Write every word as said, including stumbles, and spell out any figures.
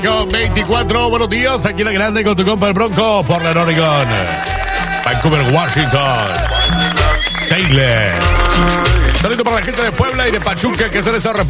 Con veinticuatro, buenos días, aquí La Grande con tu compa el Bronco, Portland, Oregon, Vancouver, Washington, Salem. Saludos para la gente de Puebla y de Pachuca que se les está reportando.